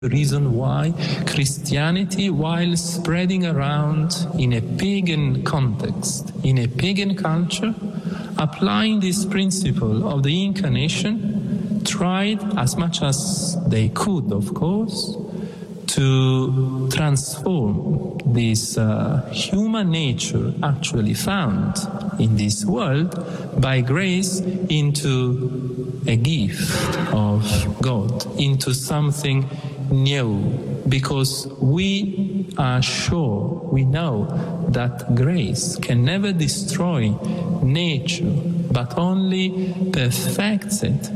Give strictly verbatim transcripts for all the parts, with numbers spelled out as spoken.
The reason why Christianity, while spreading around in a pagan context, in a pagan culture, applying this principle of the incarnation, tried as much as they could, of course, to transform this uh, human nature actually found in this world by grace into a gift of God, into something new, because we are sure, we know that grace can never destroy nature, but only perfects it.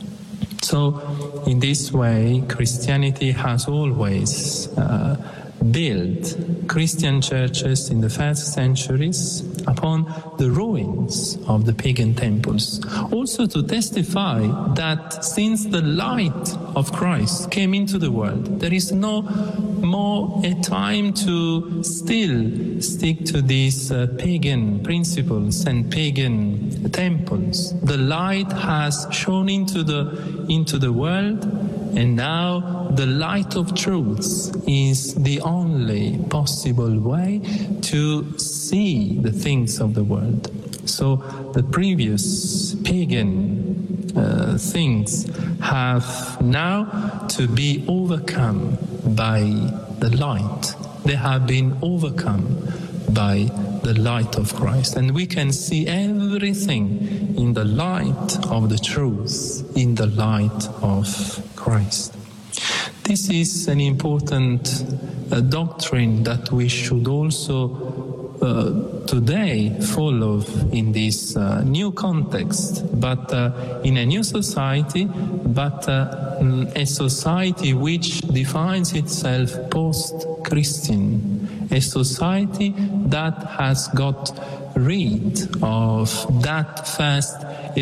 So, in this way, Christianity has always uh, built Christian churches in the first centuries upon the ruins of the pagan temples. Also to testify that since the light of Christ came into the world, there is no more a time to still stick to these uh, pagan principles and pagan temples. The light has shone into the, into the world, and now the light of truth is the only possible way to see the things of the world. So the previous pagan uh, things have now to be overcome by the light. They have been overcome by the light of Christ. And we can see everything in the light of the truth, in the light of Christ. This is an important uh, doctrine that we should also uh, today follow in this uh, new context, but uh, in a new society, but uh, a society which defines itself post-Christian, a society that has got rid of that first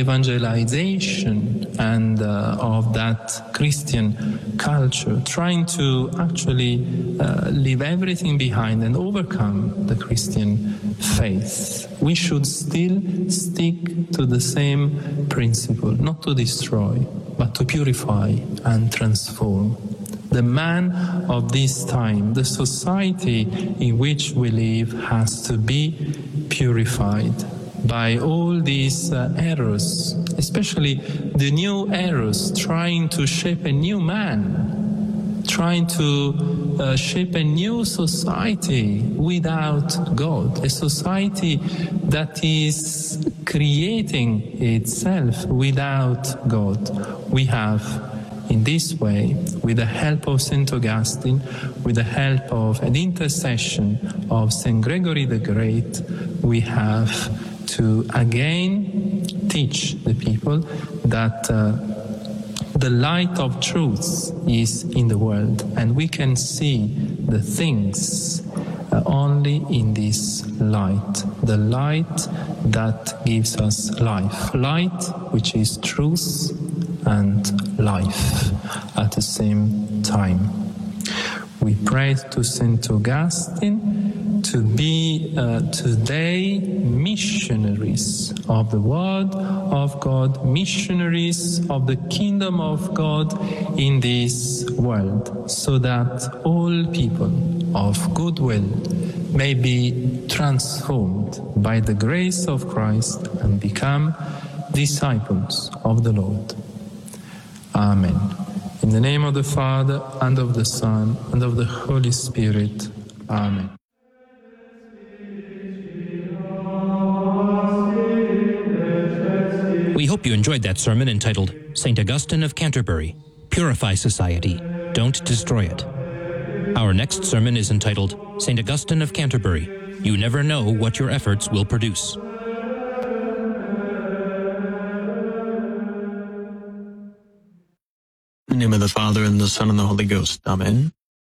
evangelization and uh, of that Christian culture, trying to actually uh, leave everything behind and overcome the Christian faith. We should still stick to the same principle, not to destroy, but to purify and transform. The man of this time, the society in which we live, has to be purified by all these uh, errors, especially the new errors, trying to shape a new man, trying to uh, shape a new society without God, a society that is creating itself without God. We have, in this way, with the help of Saint Augustine, with the help of an intercession of Saint Gregory the Great, we have to again teach the people that uh, the light of truth is in the world, and we can see the things uh, only in this light, the light that gives us life, light which is truth and life at the same time. We pray to Saint Augustine to be uh, today missionaries of the Word of God, missionaries of the kingdom of God in this world, so that all people of goodwill may be transformed by the grace of Christ and become disciples of the Lord. Amen. In the name of the Father, and of the Son, and of the Holy Spirit. Amen. We hope you enjoyed that sermon entitled Saint Augustine of Canterbury, Purify Society, Don't Destroy It. Our next sermon is entitled Saint Augustine of Canterbury, You Never Know What Your Efforts Will Produce. In the name of the Father, and the Son, and the Holy Ghost. Amen.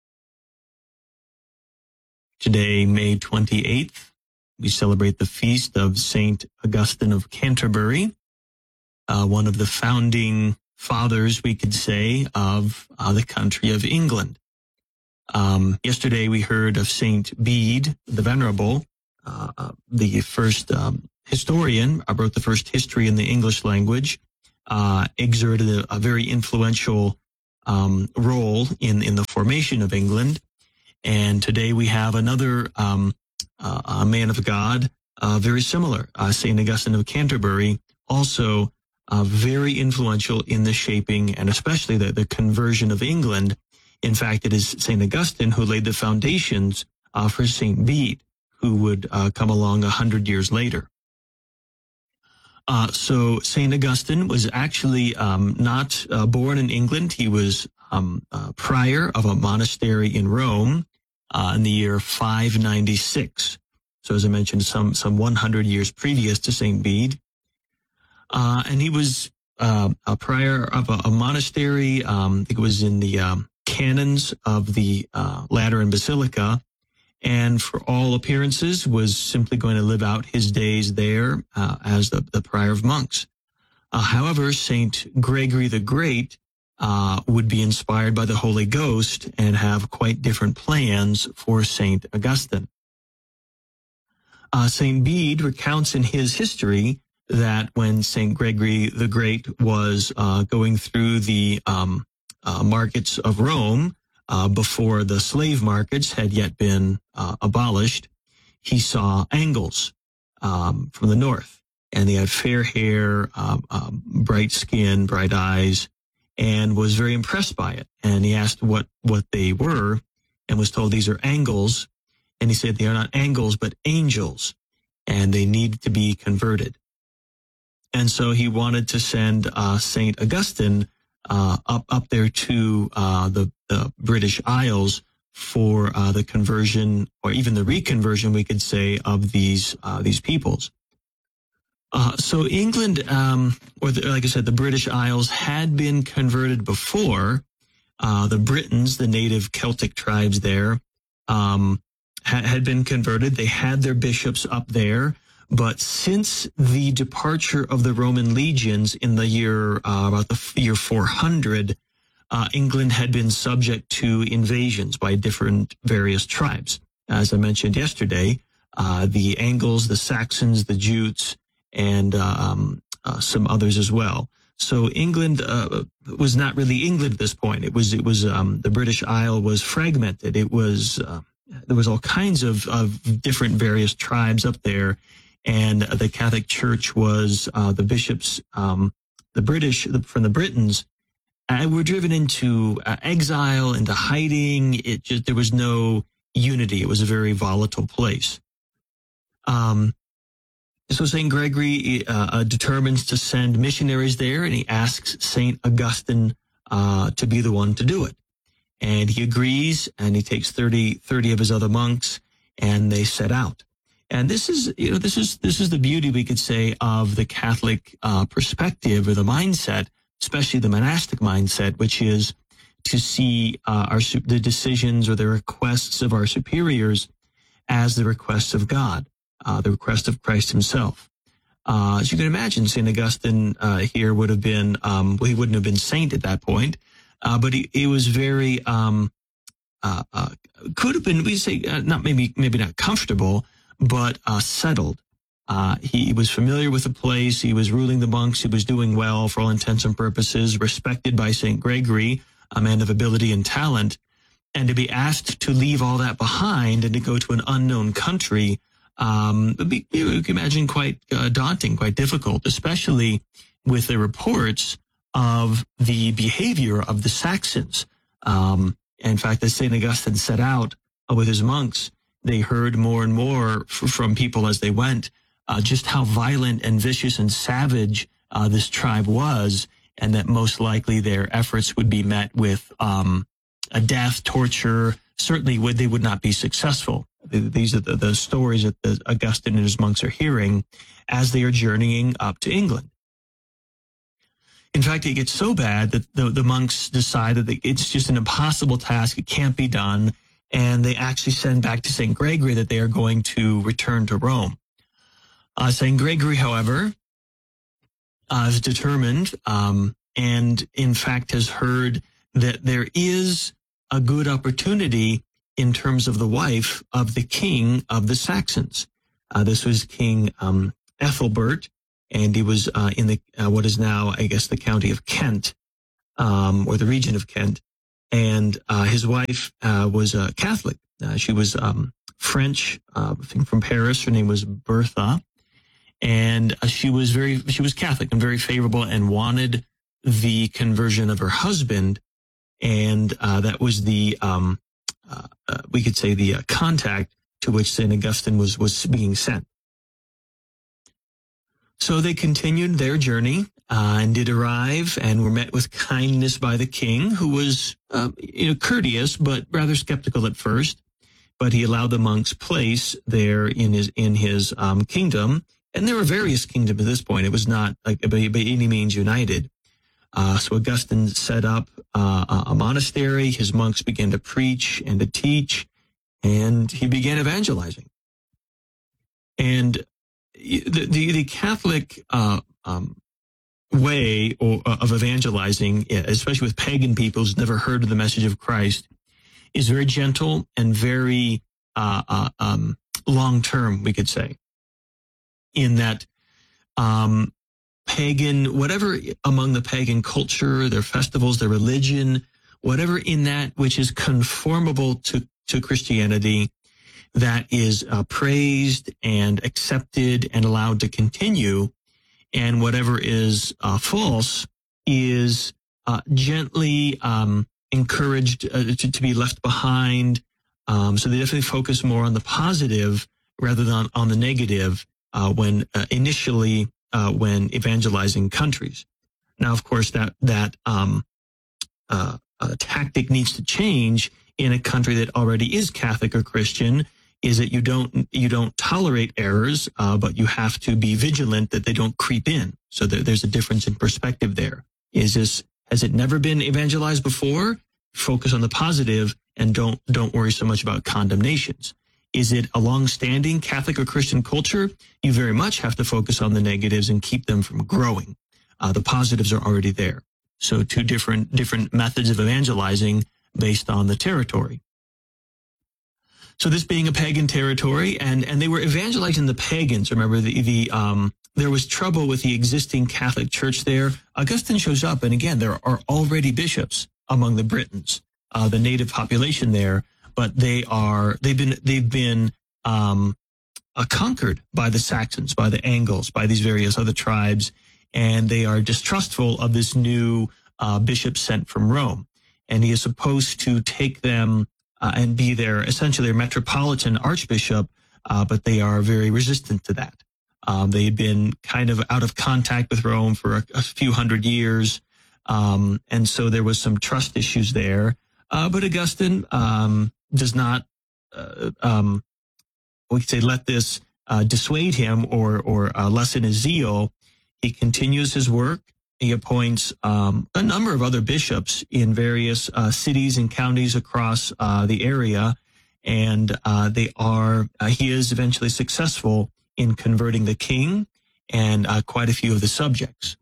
Today, May twenty-eighth, we celebrate the feast of Saint Augustine of Canterbury, uh, one of the founding fathers, we could say, of uh, the country of England. Um, yesterday, we heard of Saint Bede the Venerable, uh, uh, the first um, historian, uh, wrote the first history in the English language. Uh, exerted a, a very influential um, role in, in the formation of England. And today we have another um, uh, a man of God, uh, very similar, uh, Saint Augustine of Canterbury, also uh, very influential in the shaping and especially the, the conversion of England. In fact, it is Saint Augustine who laid the foundations uh, for Saint Bede, who would uh, come along a hundred years later. Uh, so Saint Augustine was actually um, not uh, born in England. He was um, uh, prior of a monastery in Rome uh, in the year five ninety-six. So as I mentioned, some some one hundred years previous to Saint Bede. Uh, and he was uh, a prior of a, a monastery. Um, I think it was in the um, canons of the uh, Lateran Basilica. And for all appearances was simply going to live out his days there uh, as the, the prior of monks. Uh, however, Saint Gregory the Great uh, would be inspired by the Holy Ghost and have quite different plans for Saint Augustine. Uh, Saint Bede recounts in his history that when Saint Gregory the Great was uh, going through the um, uh, markets of Rome, Uh, before the slave markets had yet been uh, abolished, he saw Angles um, from the north, and they had fair hair, uh, uh, bright skin, bright eyes, and was very impressed by it. And he asked what, what they were, and was told these are Angles, and he said they are not Angles, but angels, and they need to be converted. And so he wanted to send uh, Saint Augustine Uh, up up there to uh, the, the British Isles for uh, the conversion, or even the reconversion, we could say, of these uh, these peoples. Uh, so England, um, or the, like I said, the British Isles had been converted before. Uh, the Britons, the native Celtic tribes there, um, ha- had been converted. They had their bishops up there. But since the departure of the Roman legions in the year, uh, about the year four hundred, uh, England had been subject to invasions by different various tribes. As I mentioned yesterday, uh, the Angles, the Saxons, the Jutes, and um, uh, some others as well. So England uh, was not really England at this point. It was, it was um, the British Isle was fragmented. It was, uh, there was all kinds of, of different various tribes up there. And the Catholic Church was, uh, the bishops, um, the British, the, from the Britons, uh, were driven into uh, exile, into hiding. It just, there was no unity. It was a very volatile place. Um, so Saint Gregory uh, uh, determines to send missionaries there, and he asks Saint Augustine uh, to be the one to do it. And he agrees, and he takes thirty, thirty of his other monks, and they set out. And this is, you know, this is, this is the beauty, we could say, of the Catholic uh, perspective or the mindset, especially the monastic mindset, which is to see uh, our, the decisions or the requests of our superiors as the requests of God, uh, the request of Christ himself. Uh, as you can imagine, Saint Augustine uh, here would have been, um, well, he wouldn't have been saint at that point, uh, but he, he was very, um, uh, uh, could have been, we say, uh, not maybe, maybe not comfortable, but uh, settled. Uh, he was familiar with the place. He was ruling the monks. He was doing well for all intents and purposes, respected by Saint Gregory, a man of ability and talent. And to be asked to leave all that behind and to go to an unknown country um, would be, you can imagine, quite uh, daunting, quite difficult, especially with the reports of the behavior of the Saxons. Um, in fact, as Saint Augustine set out uh, with his monks, they heard more and more f- from people as they went, uh, just how violent and vicious and savage uh, this tribe was, and that most likely their efforts would be met with um, a death, torture. Certainly would they would not be successful. These are the, the stories that the Augustine and his monks are hearing as they are journeying up to England. In fact, it gets so bad that the, the monks decide that it's just an impossible task. It can't be done. And they actually send back to Saint Gregory that they are going to return to Rome. Uh, Saint Gregory, however, uh, is determined um, and, in fact, has heard that there is a good opportunity in terms of the wife of the king of the Saxons. Uh, this was King um, Ethelbert, and he was uh, in the uh, what is now, I guess, the county of Kent. um, or the region of Kent. And uh, his wife uh, was a Catholic. Uh, she was um, French, uh, I think from Paris. Her name was Bertha. And uh, she was very, she was Catholic and very favorable and wanted the conversion of her husband. And uh, that was the, um, uh, uh, we could say the uh, contact to which Saint Augustine was, was being sent. So they continued their journey uh, and did arrive and were met with kindness by the king, who was uh, you know, courteous but rather skeptical at first. But he allowed the monks place there in his in his um, kingdom, and there were various kingdoms at this point. It was not like by, by any means united. Uh, so Augustine set up uh, a monastery. His monks began to preach and to teach, and he began evangelizing. And the the, the Catholic uh, um, way or, uh, of evangelizing, especially with pagan people who's never heard of the message of Christ, is very gentle and very uh, uh, um, long-term, we could say, in that um, pagan, whatever among the pagan culture, their festivals, their religion, whatever in that which is conformable to, to Christianity, that is uh, praised and accepted and allowed to continue, and whatever is uh, false is uh, gently um, encouraged uh, to, to be left behind. Um, so they definitely focus more on the positive rather than on the negative uh, when uh, initially uh, when evangelizing countries. Now, of course, that that um, uh, uh, tactic needs to change in a country that already is Catholic or Christian. Is that you don't you don't tolerate errors, uh, but you have to be vigilant that they don't creep in. So there, there's a difference in perspective there. Is this has it never been evangelized before? Focus on the positive and don't don't worry so much about condemnations. Is it a long-standing Catholic or Christian culture? You very much have to focus on the negatives and keep them from growing. Uh, the positives are already there. So two different different methods of evangelizing based on the territory. So this being a pagan territory, and, and they were evangelizing the pagans. Remember, the, the um, there was trouble with the existing Catholic Church there. Augustine shows up, and again, there are already bishops among the Britons, uh, the native population there, but they are they've been they've been um, uh, conquered by the Saxons, by the Angles, by these various other tribes, and they are distrustful of this new uh, bishop sent from Rome, and he is supposed to take them Uh, and be their essentially their metropolitan archbishop, uh, but they are very resistant to that. Um, they've been kind of out of contact with Rome for a, a few hundred years, um, and so there was some trust issues there. Uh, but Augustine um, does not, uh, um, we could say, let this uh, dissuade him or or uh, lessen his zeal. He continues his work. He appoints um, a number of other bishops in various uh, cities and counties across uh, the area, and uh, they are. Uh, he is eventually successful in converting the king and uh, quite a few of the subjects.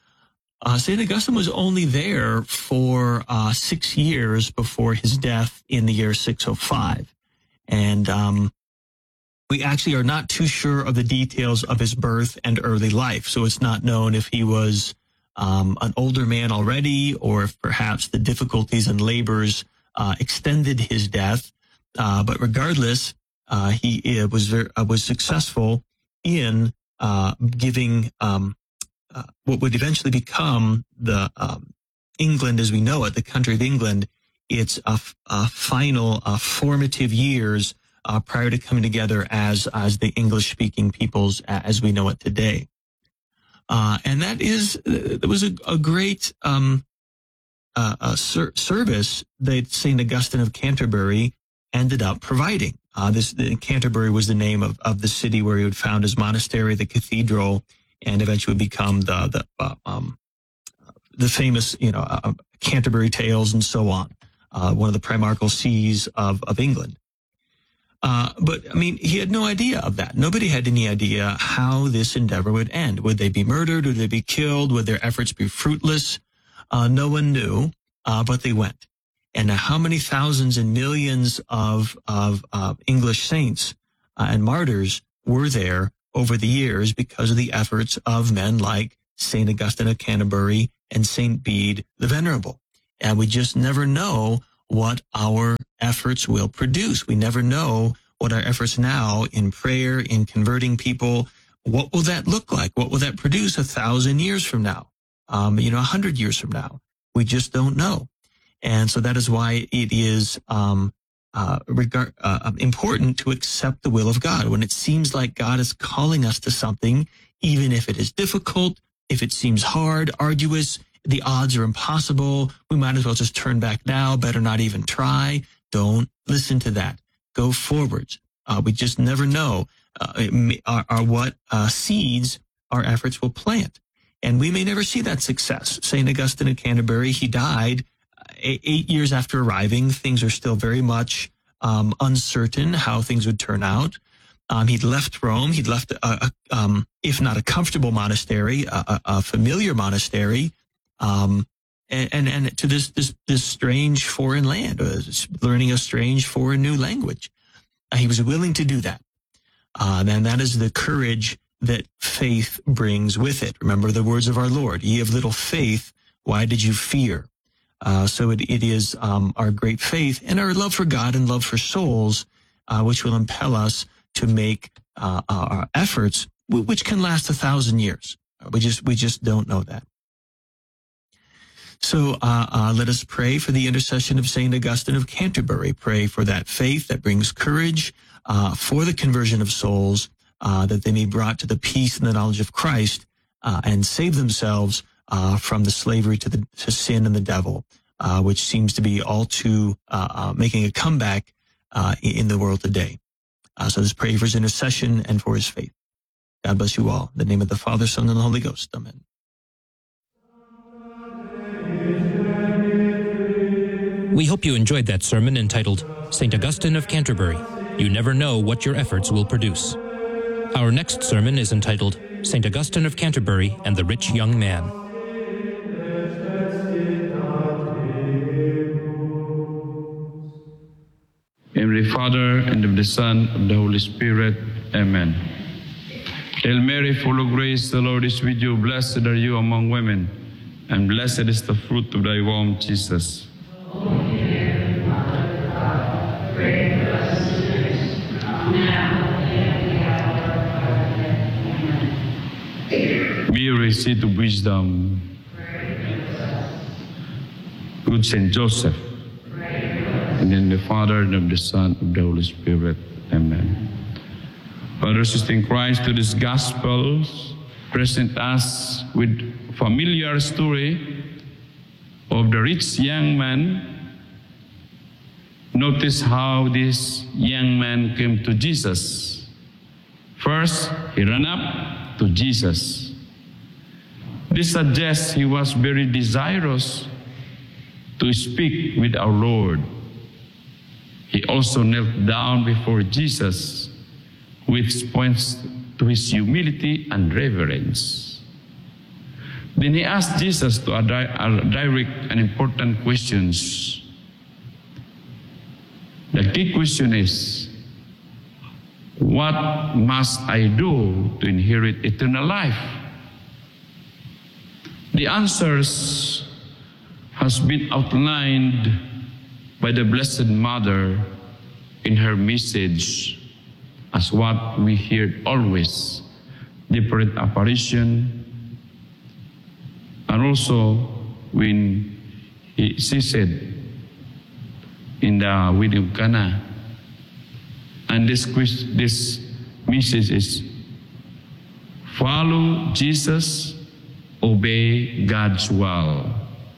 Uh, Saint Augustine was only there for uh, six years before his death in the year six oh five, and um, we actually are not too sure of the details of his birth and early life. So it's not known if he was Um, an older man already, or if perhaps the difficulties and labors uh, extended his death. Uh, but regardless, uh, he uh, was very, uh, was successful in uh, giving um, uh, what would eventually become the um, England as we know it, the country of England, its uh, uh, final uh, formative years uh, prior to coming together as as the English-speaking peoples uh, as we know it today. Uh, and that is, it was a, a great um, uh, a ser- service that Saint Augustine of Canterbury ended up providing. Uh, this the, Canterbury was the name of, of the city where he would found his monastery, the cathedral, and eventually become the the uh, um, the famous, you know, uh, Canterbury Tales and so on. Uh, one of the primarchal sees of of England. Uh, but, I mean, he had no idea of that. Nobody had any idea how this endeavor would end. Would they be murdered? Would they be killed? Would their efforts be fruitless? Uh, no one knew, uh, but they went. And now how many thousands and millions of, of uh, English saints uh, and martyrs were there over the years because of the efforts of men like Saint Augustine of Canterbury, and Saint Bede the Venerable. And we just never know what our efforts will produce. We never know what our efforts now in prayer, in converting people, what will that look like? What will that produce a thousand years from now? Um, you know, a hundred years from now? We just don't know. And so that is why it is um, uh, regard, uh, important to accept the will of God. When it seems like God is calling us to something, even if it is difficult, if it seems hard, arduous, the odds are impossible, we might as well just turn back now, better not even try. Don't listen to that. Go forwards. Uh, we just never know uh, may, are, are what uh, seeds our efforts will plant. And we may never see that success. Saint Augustine of Canterbury, he died eight, eight years after arriving. Things are still very much um, uncertain how things would turn out. Um, he'd left Rome. He'd left, a, a, um, if not a comfortable monastery, a, a, a familiar monastery, um, and, and, and to this, this, this strange foreign land, uh, learning a strange foreign new language. Uh, he was willing to do that. Uh, and that is the courage that faith brings with it. Remember the words of our Lord, ye of little faith, why did you fear? Uh, so it, it is, um, our great faith and our love for God and love for souls, uh, which will impel us to make, uh, our efforts, which can last a thousand years. We just, we just don't know that. So uh, uh, let us pray for the intercession of Saint Augustine of Canterbury. Pray for that faith that brings courage, uh, for the conversion of souls, uh, that they may be brought to the peace and the knowledge of Christ, uh, and save themselves uh, from the slavery to, the, to sin and the devil, uh, which seems to be all too uh, uh, making a comeback uh, in the world today. Uh, so let's pray for his intercession and for his faith. God bless you all. In the name of the Father, Son, and the Holy Ghost. Amen. We hope you enjoyed that sermon entitled Saint Augustine of Canterbury. You never know what your efforts will produce. Our next sermon is entitled Saint Augustine of Canterbury and the Rich Young Man. In the Father, and of the Son, and of the Holy Spirit. Amen. Hail Mary, full of grace, the Lord is with you. Blessed are you among women, and blessed is the fruit of thy womb, Jesus. Mary, seat of wisdom, good Saint Joseph, and in the Father, and of the Son, and of the Holy Spirit. Amen. Brothers and sisters in Christ, to this gospel present us with familiar story of the rich young man. Notice how this young man came to Jesus. First, he ran up to Jesus. This suggests he was very desirous to speak with our Lord. He also knelt down before Jesus, which points to his humility and reverence. Then he asked Jesus to direct and important questions. The key question is, what must I do to inherit eternal life? The answers has been outlined by the Blessed Mother in her message as what we hear always, different apparition, and also when he, she said in the wedding of Cana. And this, this message is, follow Jesus, obey God's will.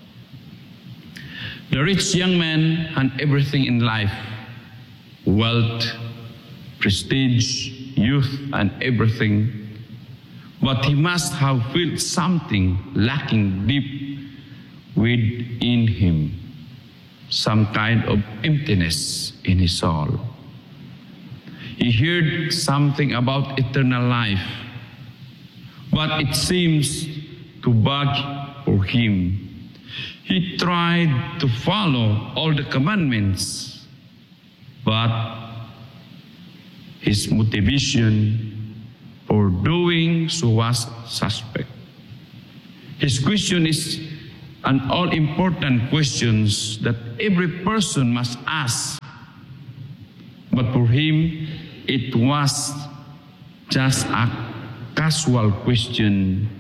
The rich young man had everything in life, wealth, prestige, youth, and everything. But he must have felt something lacking deep within him, some kind of emptiness in his soul. He heard something about eternal life, but it seems to bug for him. He tried to follow all the commandments, but his motivation for doing so was suspect. His question is an all-important question that every person must ask. But for him, it was just a casual question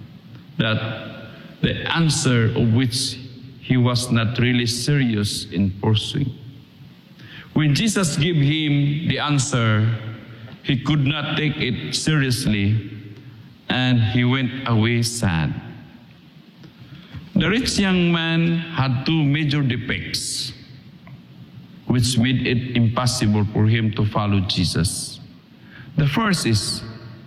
that the answer of which he was not really serious in pursuing. When Jesus gave him the answer, he could not take it seriously, and he went away sad. The rich young man had two major defects, which made it impossible for him to follow Jesus. The first is,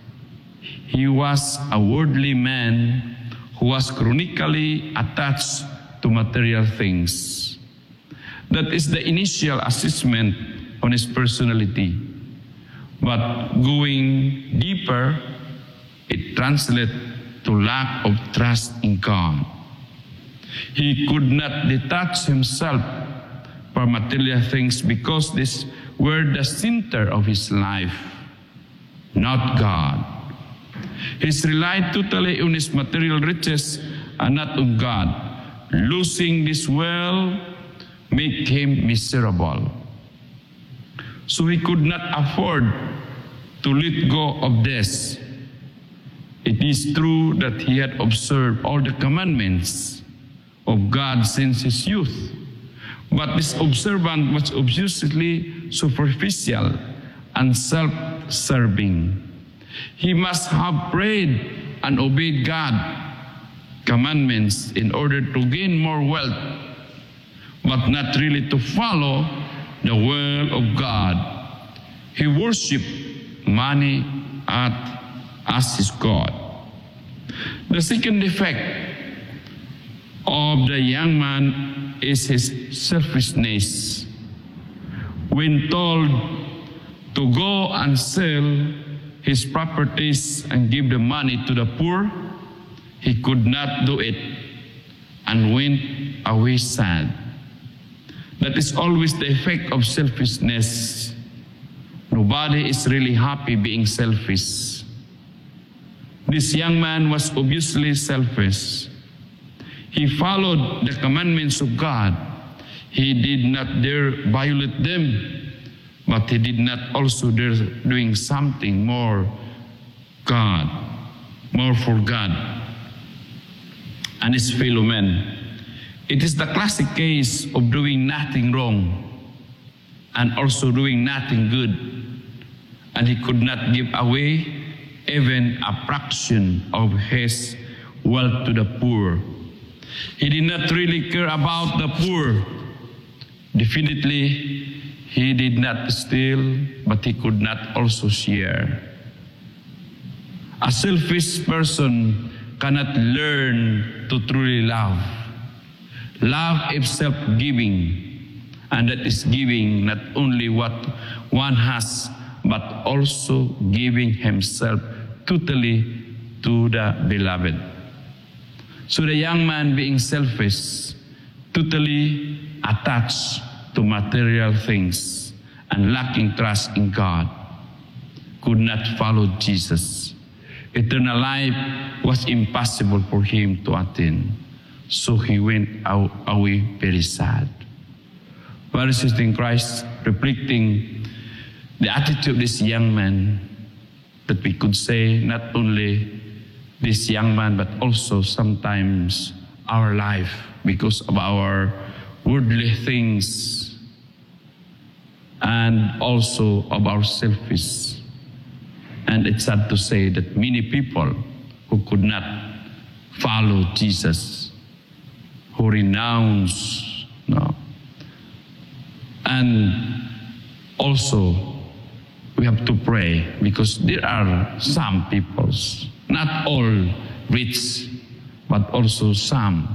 he was a worldly man who was chronically attached to material things. That is the initial assessment on his personality. But going deeper, it translates to lack of trust in God. He could not detach himself from material things because these were the center of his life, not God. He relied totally on his material riches and not on God. Losing this well made him miserable. So he could not afford to let go of this. It is true that he had observed all the commandments of God since his youth. But this observance was obviously superficial and self-serving. He must have prayed and obeyed God's commandments in order to gain more wealth, but not really to follow the will of God. He worshipped money as his God. The second defect of the young man is his selfishness. When told to go and sell his properties and give the money to the poor, he could not do it and went away sad. That is always the effect of selfishness. Nobody is really happy being selfish. This young man was obviously selfish. He followed the commandments of God. He did not dare violate them, but he did not also dare doing something more God, more for God and his fellow men. It is the classic case of doing nothing wrong and also doing nothing good, and he could not give away even a fraction of his wealth to the poor. He did not really care about the poor. Definitely, he did not steal, but he could not also share. A selfish person cannot learn to truly love. Love is self-giving, and that is giving not only what one has, but also giving himself totally to the beloved. So the young man, being selfish, totally attached to material things and lacking trust in God, could not follow Jesus. Eternal life was impossible for him to attain. So he went away very sad. Brothers and sisters in Christ, reflecting the attitude of this young man, that we could say not only this young man, but also sometimes our life, because of our worldly things and also of our selfish. And it's sad to say that many people who could not follow Jesus, who renounce, no. And also we have to pray, because there are some peoples, not all rich, but also some.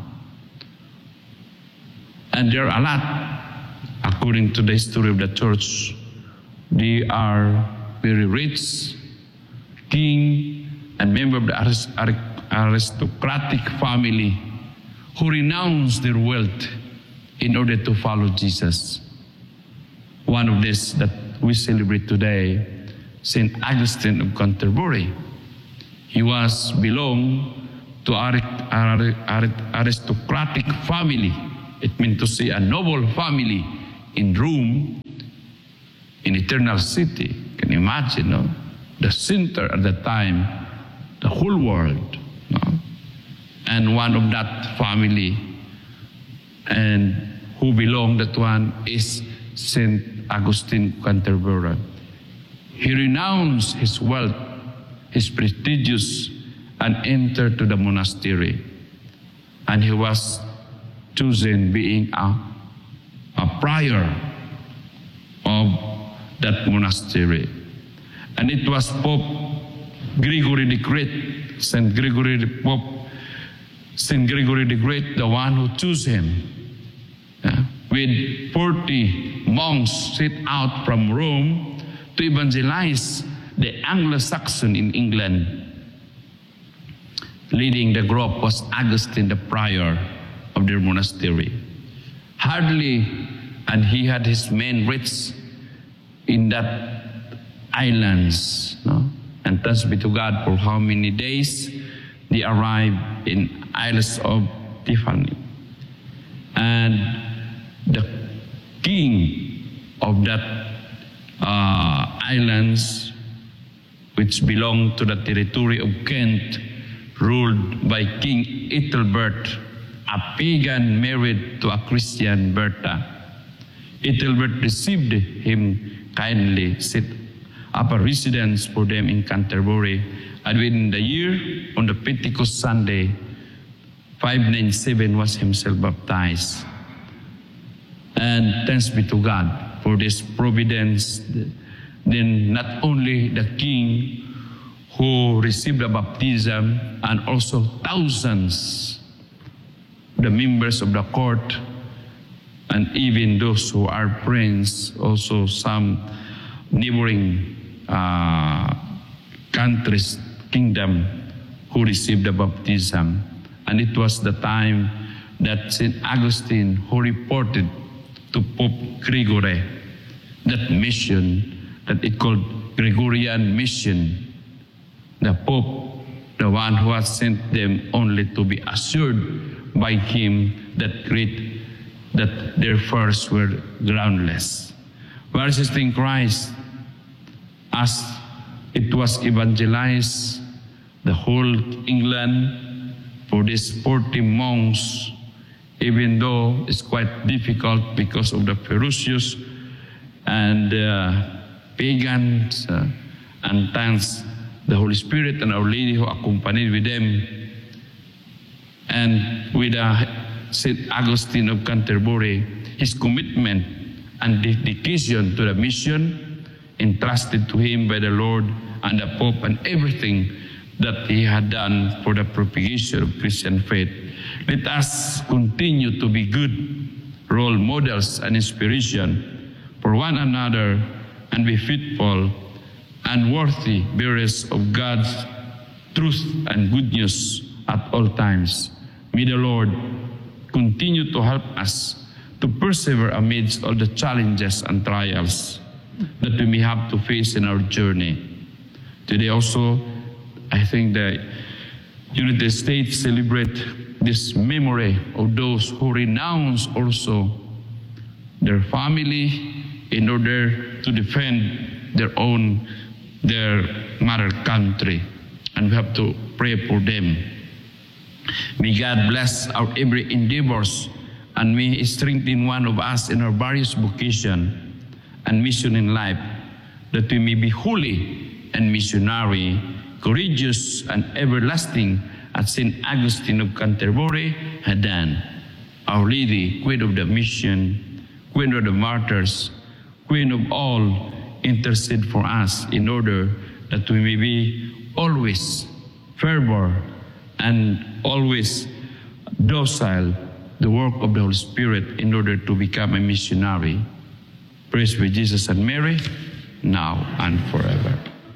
And there are a lot, according to the history of the church, they are very rich, king and member of the aristocratic family who renounce their wealth in order to follow Jesus. One of these that we celebrate today, Saint Augustine of Canterbury. He was belong to an aristocratic family. It meant to say a noble family in Rome, in Eternal City. Can you imagine, no? The center at the time, the whole world. No? And one of that family, and who belonged that one is Saint Augustine of Canterbury. He renounced his wealth, his prestigious, and entered to the monastery. And he was chosen being a, a prior of that monastery. And it was Pope Gregory the Great, Saint Gregory the Pope, Saint Gregory the Great, the one who chose him. Yeah. With forty monks set out from Rome to evangelize the Anglo-Saxon in England. Leading the group was Augustine, the prior of their monastery. Hardly, and he had his men reached in that islands, no? And thanks be to God for how many days they arrived in Isles of Tiffany. And the king of that uh, islands, which belonged to the territory of Kent, ruled by King Ethelbert, a pagan married to a Christian Bertha. Ethelbert received him kindly, set up a residence for them in Canterbury, and within the year, on the Pentecost Sunday, five ninety-seven was himself baptized. And thanks be to God for this providence. Then not only the king who received the baptism, and also thousands, the members of the court, and even those who are friends, also some neighboring uh, countries, kingdom, who received the baptism. And it was the time that Saint Augustine, who reported to Pope Gregory that mission, that it called Gregorian mission. The Pope, the one who has sent them only to be assured by him that great, that their fears were groundless. Whereas in Christ, as it was evangelized, the whole England for these forty monks, even though it's quite difficult because of the ferocious and uh, pagans, uh, and thanks the Holy Spirit and Our Lady who accompanied with them, and with uh, Saint Augustine of Canterbury, his commitment and dedication to the mission entrusted to him by the Lord and the Pope, and everything that he had done for the propagation of Christian faith. Let us continue to be good role models and inspiration for one another, and be faithful and worthy bearers of God's truth and good news at all times. May the Lord continue to help us to persevere amidst all the challenges and trials that we may have to face in our journey. Today also, I think the United States celebrate this memory of those who renounce also their family in order to defend their own, their mother country. And we have to pray for them. May God bless our every endeavors, and may He strengthen one of us in our various vocation and mission in life, that we may be holy and missionary, courageous and everlasting, as Saint Augustine of Canterbury had done. Our Lady, Queen of the Mission, Queen of the Martyrs, Queen of all, intercede for us in order that we may be always fervor and always docile the work of the Holy Spirit in order to become a missionary. Praise be Jesus and Mary, now and forever.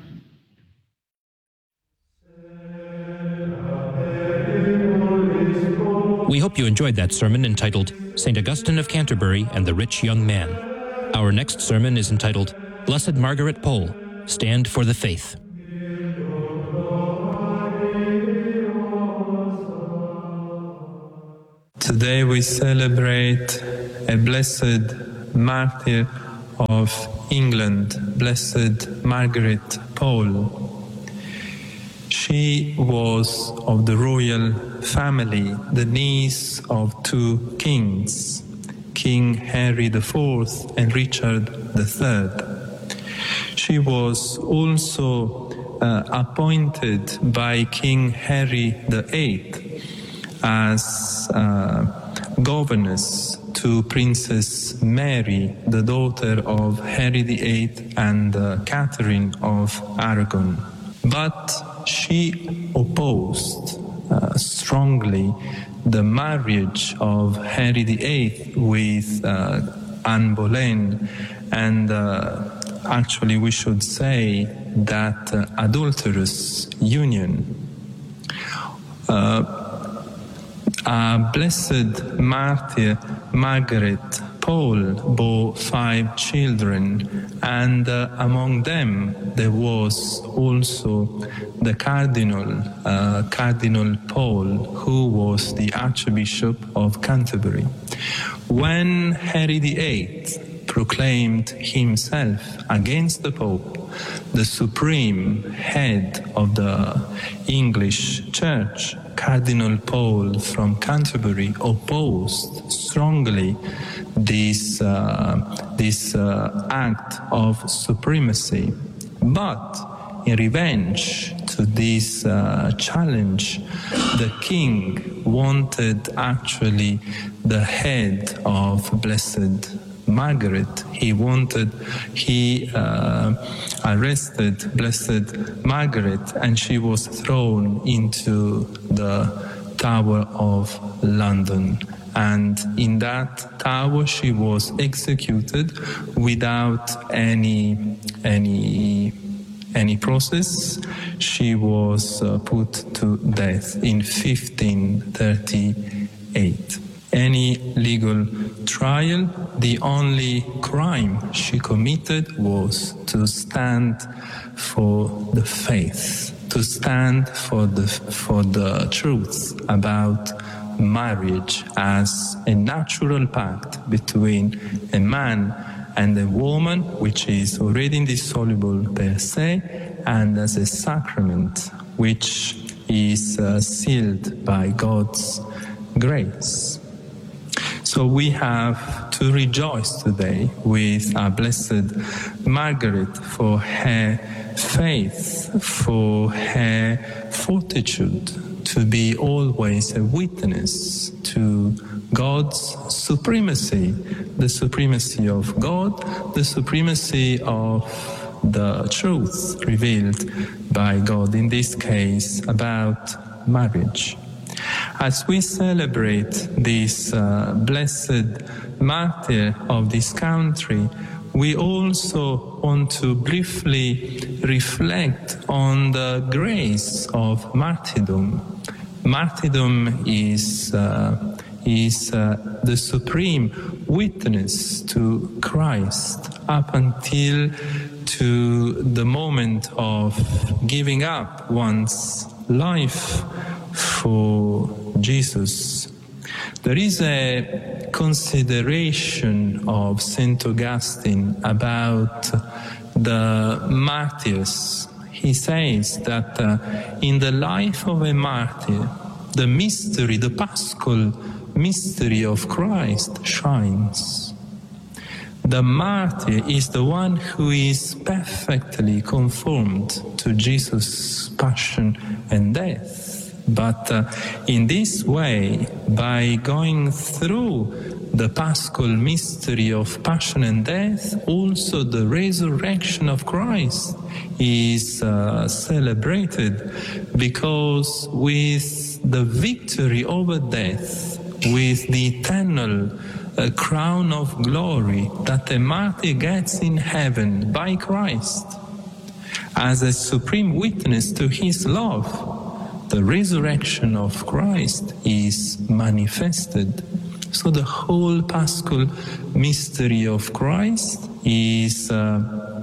We hope you enjoyed that sermon entitled Saint Augustine of Canterbury and the Rich Young Man. Our next sermon is entitled Blessed Margaret Pole, Stand for the Faith. Today we celebrate a blessed martyr of England, Blessed Margaret Pole. She was of the royal family, the niece of two kings, King Henry the Fourth and Richard the Third. She was also uh, appointed by King Henry the Eighth as uh, governess to Princess Mary, the daughter of Henry the Eighth and uh, Catherine of Aragon. But she opposed uh, strongly the marriage of Henry the Eighth with uh, Anne Boleyn, and uh, actually we should say that uh, adulterous union. Uh, A blessed martyr, Margaret Pole, bore five children, and uh, among them there was also the Cardinal, uh, Cardinal Pole, who was the Archbishop of Canterbury. When Henry the Eighth proclaimed himself against the Pope, the supreme head of the English Church, Cardinal Pole from Canterbury opposed strongly this, uh, this uh, act of supremacy. But in revenge to this uh, challenge, the king wanted actually the head of Blessed Margaret. He wanted, he uh, arrested Blessed Margaret, and she was thrown into the Tower of London. And in that tower she was executed without any, any, any process. She was uh, put to death in fifteen thirty-eight. Any legal trial, the only crime she committed was to stand for the faith, to stand for the, for the truth about marriage as a natural pact between a man and a woman, which is already indissoluble per se, and as a sacrament which is uh, sealed by God's grace. So we have to rejoice today with our Blessed Margaret for her faith, for her fortitude to be always a witness to God's supremacy, the supremacy of God, the supremacy of the truth revealed by God, in this case about marriage. As we celebrate this uh, blessed martyr of this country, we also want to briefly reflect on the grace of martyrdom. Martyrdom is, uh, is uh, the supreme witness to Christ up until to the moment of giving up one's life for Jesus. There is a consideration of Saint Augustine about the martyrs. He says that uh, in the life of a martyr, the mystery, the paschal mystery of Christ shines. The martyr is the one who is perfectly conformed to Jesus' passion and death. But uh, in this way, by going through the paschal mystery of passion and death, also the resurrection of Christ is uh, celebrated, because with the victory over death, with the eternal uh, crown of glory that a martyr gets in heaven by Christ, as a supreme witness to his love, the resurrection of Christ is manifested. So the whole paschal mystery of Christ is uh,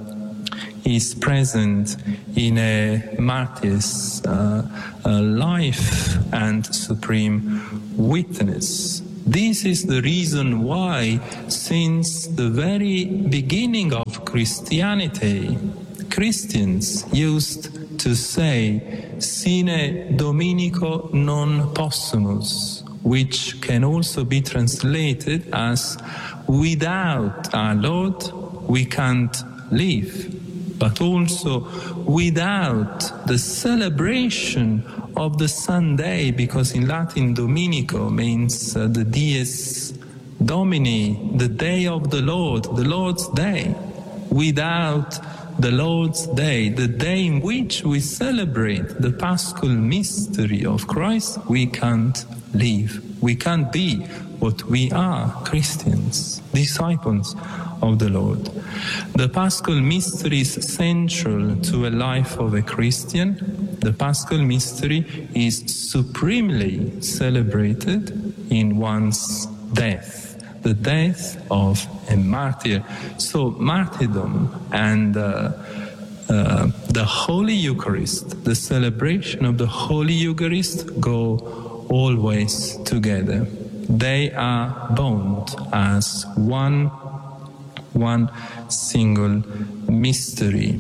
is present in a martyr's uh, uh, life and supreme witness. This is the reason why, since the very beginning of Christianity, Christians used to say, sine Dominico non possumus, which can also be translated as, without our Lord, we can't live. But also, without the celebration of the Sunday, because in Latin Dominico means uh, the Dies Domini, the day of the Lord, the Lord's day. Without the Lord's day, the day in which we celebrate the Paschal mystery of Christ, we can't live. We can't be what we are, Christians, disciples of the Lord. The Paschal mystery is central to a life of a Christian. The Paschal mystery is supremely celebrated in one's death, the death of a martyr. So martyrdom and uh, uh, the Holy Eucharist, the celebration of the Holy Eucharist, go always together. They are bound as one, one single mystery.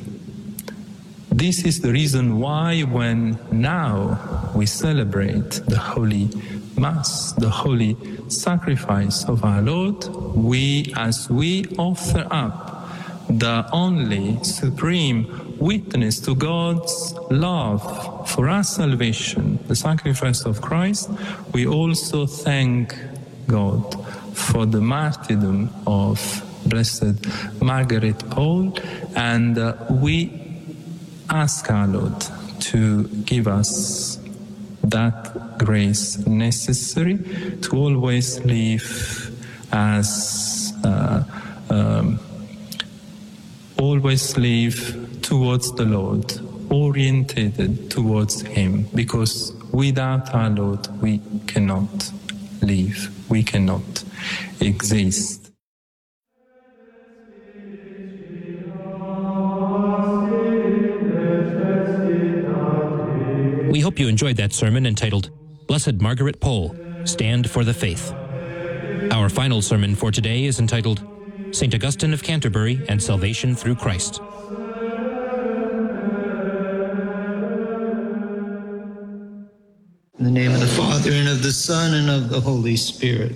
This is the reason why when now we celebrate the Holy Mass, the holy sacrifice of our Lord, we, as we offer up the only supreme witness to God's love for our salvation, the sacrifice of Christ, we also thank God for the martyrdom of Blessed Margaret Pole, and uh, we ask our Lord to give us that grace necessary to always live as uh, um, always live towards the Lord, orientated towards Him, because without our Lord we cannot live, we cannot exist. We hope you enjoyed that sermon entitled, Blessed Margaret Pole, Stand for the Faith. Our final sermon for today is entitled, Saint Augustine of Canterbury and Salvation Through Christ. In the name of the Father, and of the Son, and of the Holy Spirit.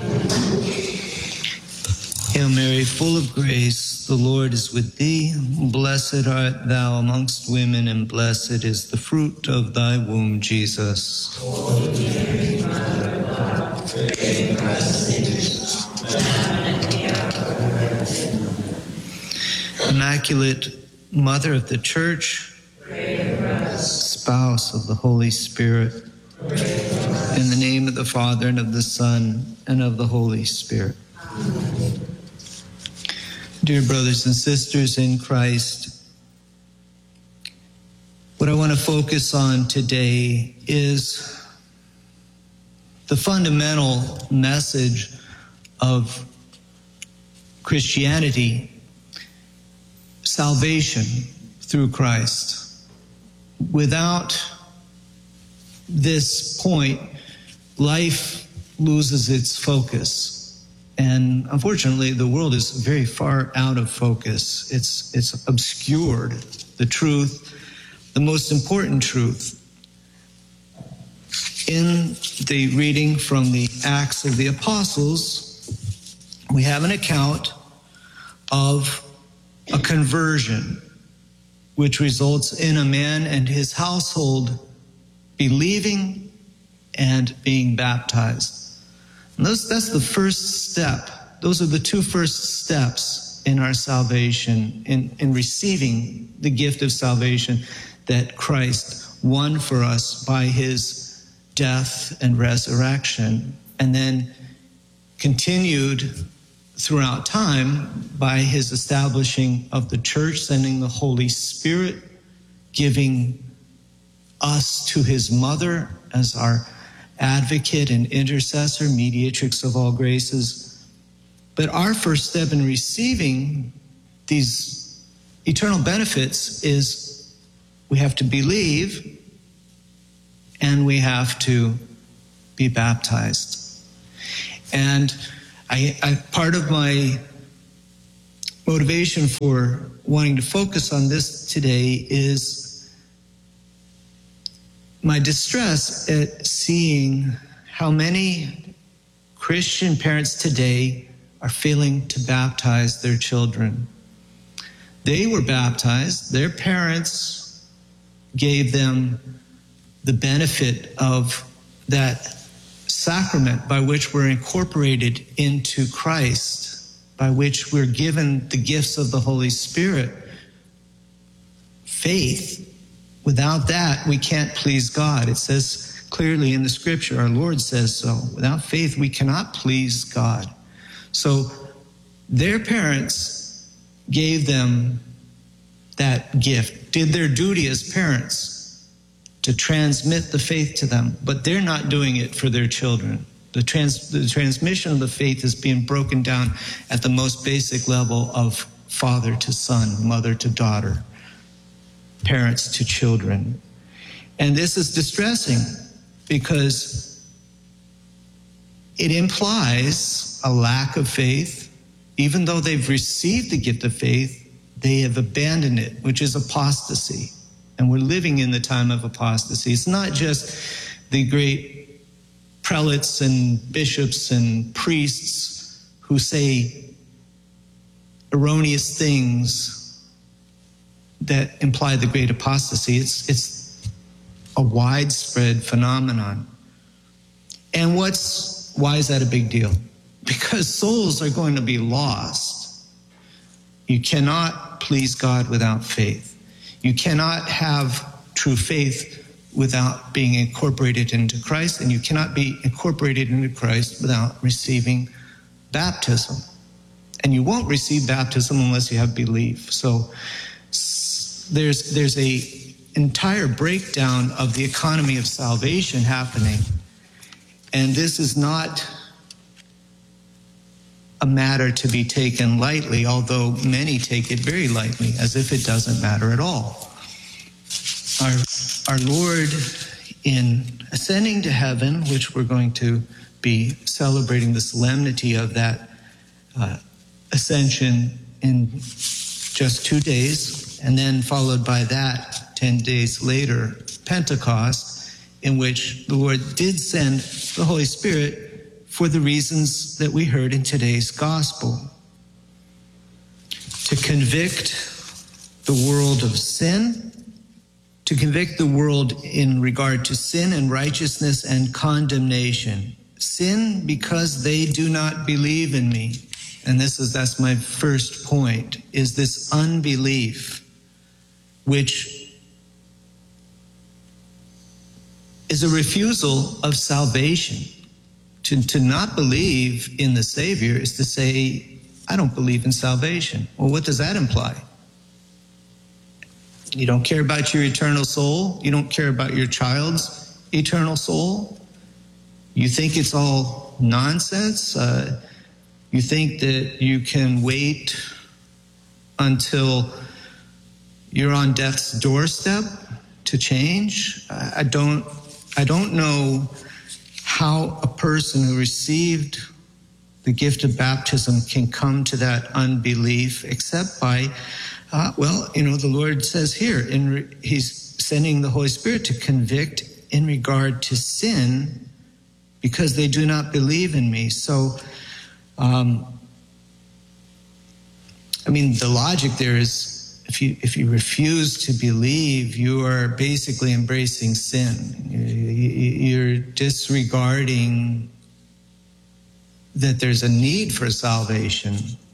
Hail Mary, full of grace, the Lord is with thee. Blessed art thou amongst women, and blessed is the fruit of thy womb, Jesus. Immaculate Mother of the Church, Spouse of the Holy Spirit, in the name of the Father, and of the Son, and of the Holy Spirit. Dear brothers and sisters in Christ, what I want to focus on today is the fundamental message of Christianity, salvation through Christ. Without this point, life loses its focus. And unfortunately, the world is very far out of focus. It's, it's obscured the truth, the most important truth. In the reading from the Acts of the Apostles, we have an account of a conversion, which results in a man and his household believing and being baptized. And those, that's the first step. Those are the two first steps in our salvation, in, in receiving the gift of salvation that Christ won for us by his death and resurrection, and then continued throughout time by his establishing of the church, sending the Holy Spirit, giving us to his mother as our advocate and intercessor, mediatrix of all graces. But our first step in receiving these eternal benefits is we have to believe and we have to be baptized. And I, I part of my motivation for wanting to focus on this today is my distress at seeing how many Christian parents today are failing to baptize their children. They were baptized. Their parents gave them the benefit of that sacrament by which we're incorporated into Christ, by which we're given the gifts of the Holy Spirit. Faith. Without that, we can't please God. It says clearly in the scripture, our Lord says so. Without faith, we cannot please God. So their parents gave them that gift, did their duty as parents to transmit the faith to them, but they're not doing it for their children. The, trans, the transmission of the faith is being broken down at the most basic level of father to son, mother to daughter, parents to children. And this is distressing because it implies a lack of faith. Even though they've received the gift of faith, they have abandoned it, which is apostasy. And we're living in the time of apostasy. It's not just the great prelates and bishops and priests who say erroneous things that imply the great apostasy. It's, it's a widespread phenomenon. And what's, why is that a big deal? Because souls are going to be lost. You cannot please God without faith. You cannot have true faith without being incorporated into Christ, and you cannot be incorporated into Christ without receiving baptism. And you won't receive baptism unless you have belief. So there's there's a entire breakdown of the economy of salvation happening. And this is not a matter to be taken lightly, although many take it very lightly, as if it doesn't matter at all. Our, our Lord, in ascending to heaven, which we're going to be celebrating the solemnity of that uh, ascension in just two days, and then followed by that, ten days later, Pentecost, in which the Lord did send the Holy Spirit for the reasons that we heard in today's gospel. To convict the world of sin, to convict the world in regard to sin and righteousness and condemnation. Sin because they do not believe in me. And this is, that's my first point, is this unbelief, which is a refusal of salvation. To, to not believe in the Savior is to say, I don't believe in salvation. Well, what does that imply? You don't care about your eternal soul? You don't care about your child's eternal soul? You think it's all nonsense? Uh, you think that you can wait until you're on death's doorstep to change? I, I don't, I don't know how a person who received the gift of baptism can come to that unbelief except by, uh, well, you know, the Lord says here, in re- he's sending the Holy Spirit to convict in regard to sin because they do not believe in me. So, um, I mean, the logic there is, If you if you refuse to believe, you are basically embracing sin. You're disregarding that there's a need for salvation.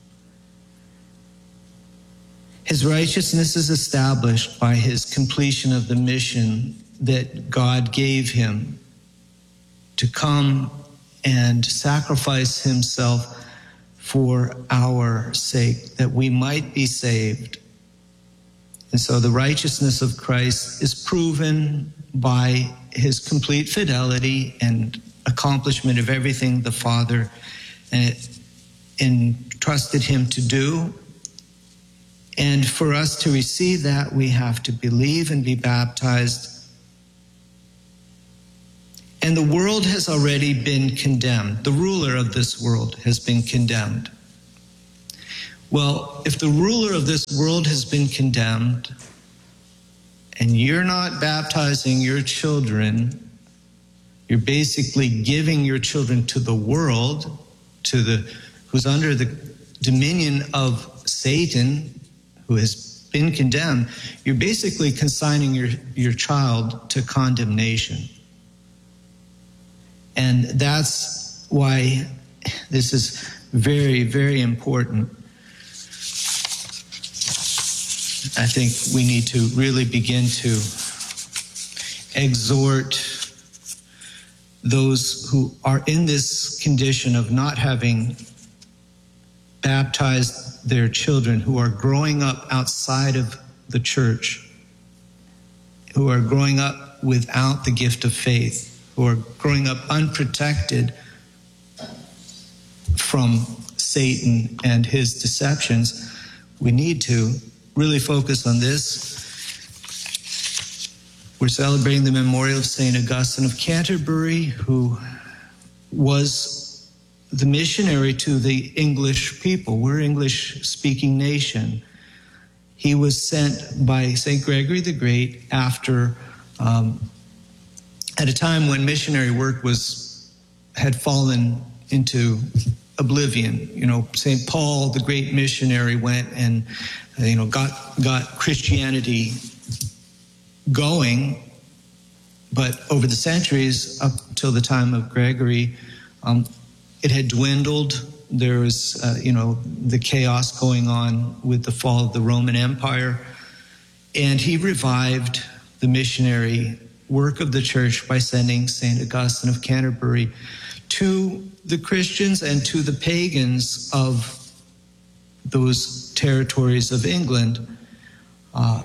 His righteousness is established by his completion of the mission that God gave him to come and sacrifice himself for our sake, that we might be saved. And so the righteousness of Christ is proven by his complete fidelity and accomplishment of everything the Father entrusted him to do. And for us to receive that, we have to believe and be baptized. And the world has already been condemned. The ruler of this world has been condemned. Well, if the ruler of this world has been condemned, and you're not baptizing your children, you're basically giving your children to the world, to the who's under the dominion of Satan, who has been condemned, you're basically consigning your, your child to condemnation. And that's why this is very, very important. I think we need to really begin to exhort those who are in this condition of not having baptized their children, who are growing up outside of the church, who are growing up without the gift of faith, who are growing up unprotected from Satan and his deceptions. We need to really focus on this. We're celebrating the memorial of Saint Augustine of Canterbury, who was the missionary to the English people. We're an English-speaking nation. He was sent by Saint Gregory the Great after, um, at a time when missionary work was had fallen into oblivion. You know, Saint Paul, the great missionary, went and you know got got Christianity going, but over the centuries up till the time of Gregory, um, it had dwindled. There was uh, you know the chaos going on with the fall of the Roman Empire, and he revived the missionary work of the church by sending Saint Augustine of Canterbury to the Christians and to the pagans of those territories of England, uh,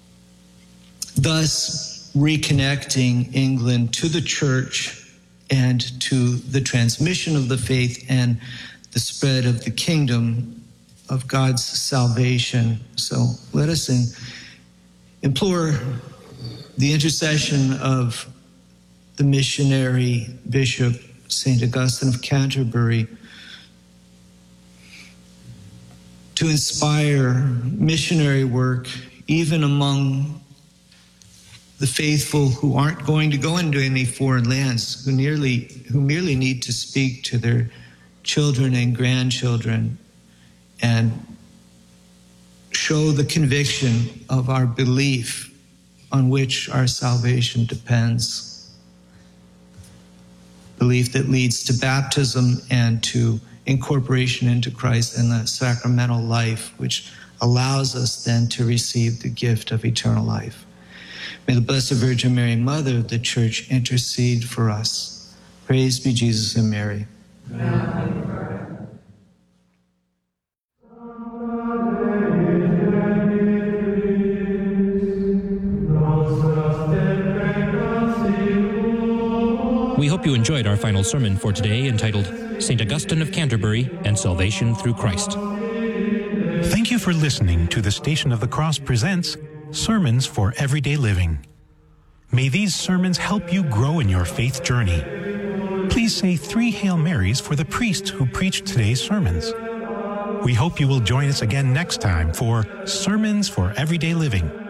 thus reconnecting England to the church and to the transmission of the faith and the spread of the kingdom of God's salvation. So let us in, implore the intercession of the missionary bishop, Saint Augustine of Canterbury, to inspire missionary work even among the faithful who aren't going to go into any foreign lands, who nearly, who merely need to speak to their children and grandchildren and show the conviction of our belief on which our salvation depends. Belief that leads to baptism and to incorporation into Christ and the sacramental life, which allows us then to receive the gift of eternal life. May the Blessed Virgin Mary, Mother of the Church, intercede for us. Praise be Jesus and Mary. Amen. We hope you enjoyed our final sermon for today, entitled Saint Augustine of Canterbury and Salvation Through Christ. Thank you for listening to the Station of the Cross presents Sermons for Everyday Living. May these sermons help you grow in your faith journey. Please say three Hail Marys for the priest who preached today's sermons. We hope you will join us again next time for Sermons for Everyday Living.